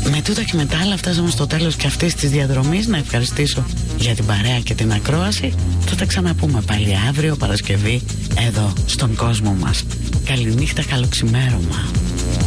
Με τούτα και με τα άλλα φτάσαμε στο τέλος και αυτής της διαδρομής. Να ευχαριστήσω για την παρέα και την ακρόαση. Θα τα ξαναπούμε πάλι αύριο Παρασκευή εδώ στον κόσμο μας. Καληνύχτα, καλό ξημέρωμα.